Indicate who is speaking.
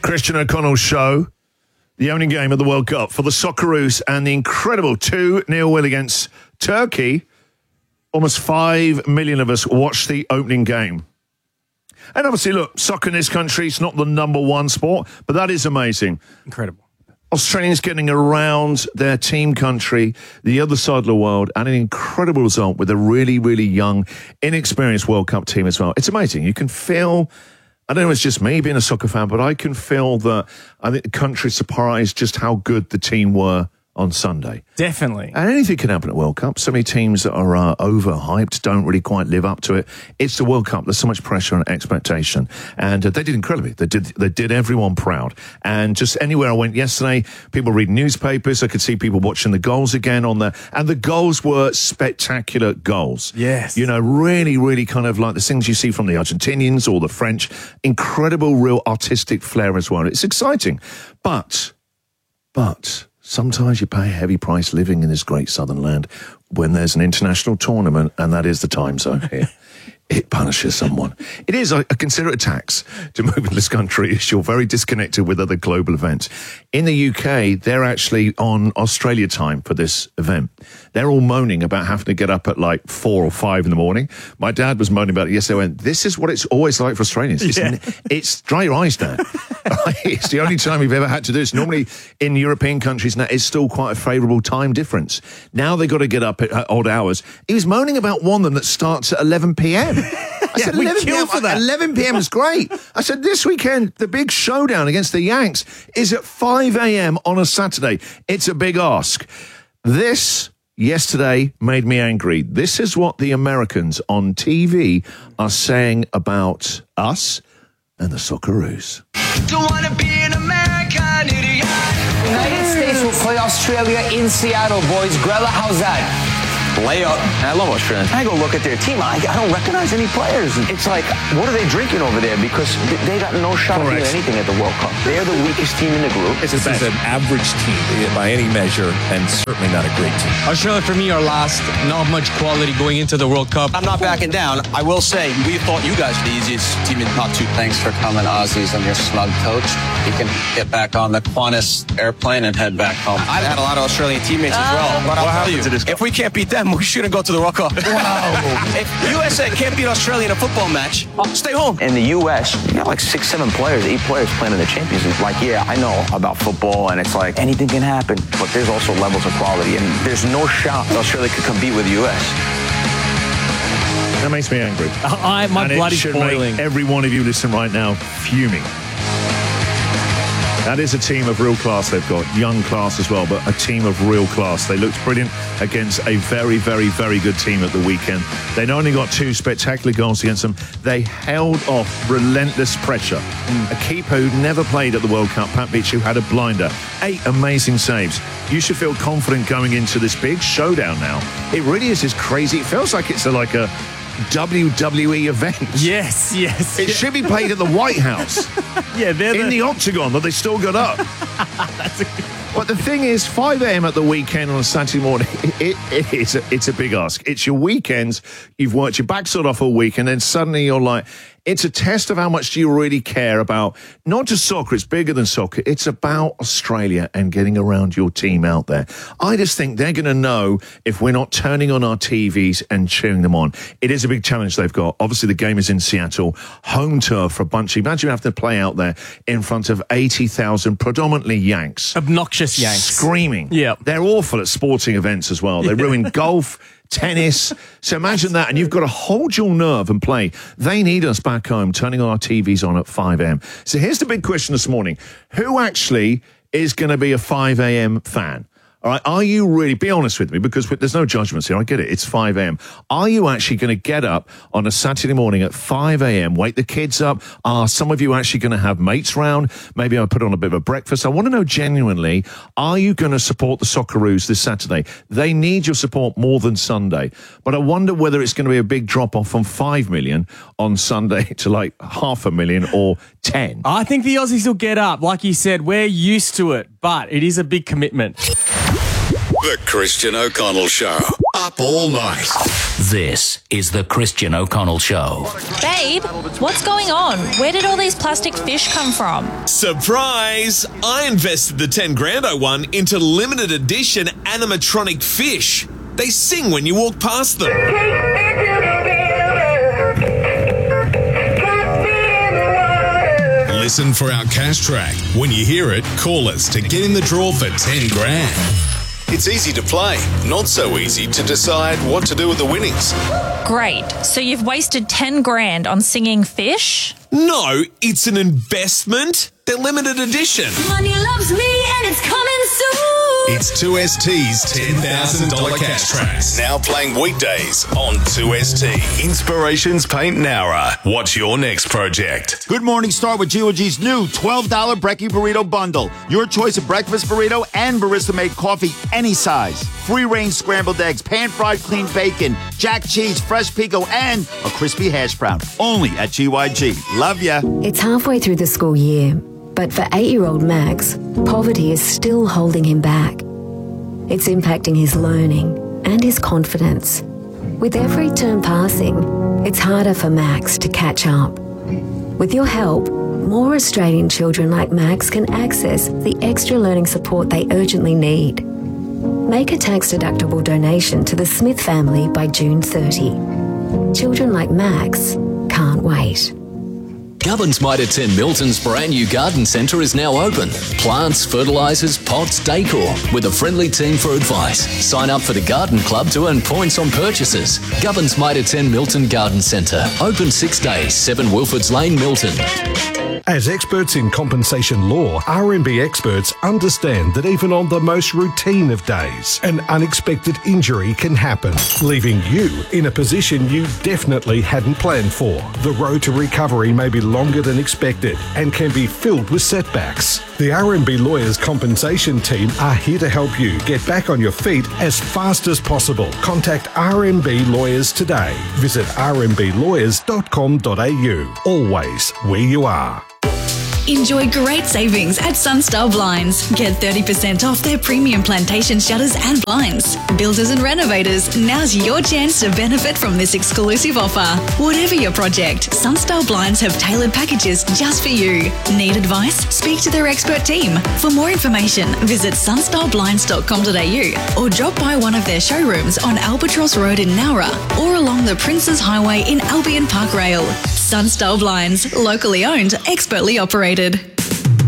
Speaker 1: Christian O'Connell Show, the only game of the World Cup for the Socceroos, and the incredible 2-0 win against Turkey. Almost 5 million of us watched the opening game. And obviously, look, soccer in this country is not the number one sport, but that is amazing.
Speaker 2: Incredible.
Speaker 1: Australians getting around their team country, the other side of the world, and an incredible result with a really, really young, inexperienced World Cup team as well. It's amazing. You can feel, I don't know if it's just me being a soccer fan, but I can feel that I think the country surprised just how good the team were on Sunday.
Speaker 2: Definitely.
Speaker 1: And anything can happen at World Cup. So many teams that are overhyped, don't really quite live up to it. It's the World Cup. There's so much pressure and expectation. And they did incredibly. They did everyone proud. And just anywhere I went yesterday, people reading newspapers. I could see people watching the goals again on there. And the goals were spectacular goals.
Speaker 2: Yes.
Speaker 1: You know, really, really kind of like the things you see from the Argentinians or the French. Incredible, real artistic flair as well. It's exciting. But sometimes you pay a heavy price living in this great southern land when there's an international tournament, and that is the time zone here. It punishes someone. It is, I consider it a tax to move in this country if you're very disconnected with other global events. In the UK, they're actually on Australia time for this event. They're all moaning about having to get up at like 4 or 5 in the morning. My dad was moaning about it yesterday. Went, this is what it's always like for Australians. It's dry your eyes, Dad. It's the only time we've ever had to do this. Normally in European countries now, it's still quite a favourable time difference. Now they've got to get up at odd hours. He was moaning about one of them that starts at 11 p.m. I said, 11 p.m. for that. 11 p.m. is great. I said, this weekend, the big showdown against the Yanks is at 5 a.m. on a Saturday. It's a big ask. This, yesterday, made me angry. This is what the Americans on TV are saying about us and the Socceroos.
Speaker 3: Don't want to be an American idiot.
Speaker 4: United States will play Australia in Seattle, boys. Grella, how's that?
Speaker 5: Layup. I love Australia. I go look at their team. I don't recognize any players. It's like, what are they drinking over there? Because they got no shot at doing anything at the World Cup. They're the weakest team in the group.
Speaker 6: This is an average team by any measure, and certainly not a great team.
Speaker 7: Australia, for me, are last. Not much quality going into the World Cup.
Speaker 5: I'm not backing down. I will say, we thought you guys were the easiest team in the top 2.
Speaker 8: Thanks for coming, Aussies, and your smug coach. You can get back on the Qantas airplane and head back home.
Speaker 5: I've had a lot of Australian teammates as well, but I'll tell you, if we can't beat them, we shouldn't go to the World Cup. Wow. If USA can't beat Australia in a football match, stay home.
Speaker 4: In the U.S., you got like 6, 7 players, 8 players playing in the Champions League. Like, yeah, I know about football, and it's like anything can happen, but there's also levels of quality, and there's no shot Australia could compete with the U.S.
Speaker 1: That makes me angry.
Speaker 2: My blood is boiling.
Speaker 1: Make every one of you listen right now fuming. That is a team of real class they've got. Young class as well, but a team of real class. They looked brilliant against a very, very, very good team at the weekend. They not only got 2 spectacular goals against them, they held off relentless pressure. A keeper who never played at the World Cup, Pat Beach, who had a blinder. 8 amazing saves. You should feel confident going into this big showdown now. It really is just crazy. It feels like it's like a WWE event.
Speaker 2: Yes.
Speaker 1: It should be played at the White House.
Speaker 2: Yeah, they're
Speaker 1: in the octagon that they still got up.
Speaker 2: That's a good...
Speaker 1: But the thing is, 5 a.m. at the weekend on a Saturday morning, it's a big ask. It's your weekends. You've worked your backside off all week, and then suddenly you're like, it's a test of how much do you really care about not just soccer, it's bigger than soccer. It's about Australia and getting around your team out there. I just think they're going to know if we're not turning on our TVs and cheering them on. It is a big challenge they've got. Obviously, the game is in Seattle, home turf for a bunch. Imagine having to play out there in front of 80,000, predominantly Yanks.
Speaker 2: Obnoxious Yanks.
Speaker 1: Screaming.
Speaker 2: Yeah.
Speaker 1: They're awful at sporting events as well. They ruin golf, tennis. So imagine that, and you've got to hold your nerve and play. They need us back home, turning our TVs on at 5 a.m. So here's the big question this morning. Who actually is going to be a 5 a.m. fan? All right, are you really, be honest with me, because there's no judgments here, I get it, it's 5 a.m. Are you actually going to get up on a Saturday morning at 5 a.m., wake the kids up? Are some of you actually going to have mates round? Maybe I'll put on a bit of a breakfast. I want to know genuinely, are you going to support the Socceroos this Saturday? They need your support more than Sunday. But I wonder whether it's going to be a big drop-off from 5 million on Sunday to like 500,000 or 10.
Speaker 2: I think the Aussies will get up. Like you said, we're used to it, but it is a big commitment.
Speaker 9: The Christian O'Connell Show up all night.
Speaker 10: This is the Christian O'Connell Show.
Speaker 11: Babe, what's going on? Where did all these plastic fish come from?
Speaker 12: Surprise! I invested the 10 grand I won into limited edition animatronic fish. They sing when you walk past them.
Speaker 9: Listen for our cash track. When you hear it, call us to get in the draw for 10 grand. It's easy to play, not so easy to decide what to do with the winnings.
Speaker 11: Great. So you've wasted 10 grand on singing fish?
Speaker 12: No, it's an investment. They're limited edition.
Speaker 13: Money loves me and it's coming soon.
Speaker 9: It's 2ST's $10,000 cash tracks. Now playing weekdays on 2ST. Inspirations Paint Nowra. What's your next project?
Speaker 14: Good morning. Start with GOG's new $12 Brekkie Burrito Bundle. Your choice of breakfast burrito and barista-made coffee, any size. Free-range scrambled eggs, pan-fried clean bacon, jack cheese, fresh pico, and a crispy hash brown. Only at GYG. Love ya.
Speaker 15: It's halfway through the school year, but for 8-year-old Max, poverty is still holding him back. It's impacting his learning and his confidence. With every term passing, it's harder for Max to catch up. With your help, more Australian children like Max can access the extra learning support they urgently need. Make a tax-deductible donation to the Smith family by June 30. Children like Max can't wait.
Speaker 16: Gubbins Mitre 10 Milton's brand new garden centre is now open. Plants, fertilisers, pots, decor, with a friendly team for advice. Sign up for the Garden Club to earn points on purchases. Gubbins Mitre 10 Milton Garden Centre. Open 6 days, 7 Wilfords Lane, Milton.
Speaker 17: As experts in compensation law, RMB experts understand that even on the most routine of days, an unexpected injury can happen, leaving you in a position you definitely hadn't planned for. The road to recovery may be longer than expected and can be filled with setbacks. The RMB Lawyers Compensation Team are here to help you get back on your feet as fast as possible. Contact RMB Lawyers today. Visit rmblawyers.com.au. Always where you are.
Speaker 18: Enjoy great savings at Sunstar Blinds. Get 30% off their premium plantation shutters and blinds. Builders and renovators, now's your chance to benefit from this exclusive offer. Whatever your project, Sunstar Blinds have tailored packages just for you. Need advice? Speak to their expert team. For more information, visit sunstarblinds.com.au or drop by one of their showrooms on Albatross Road in Nowra or along the Princes Highway in Albion Park Rail. Sunstar Blinds, locally owned, expertly operated.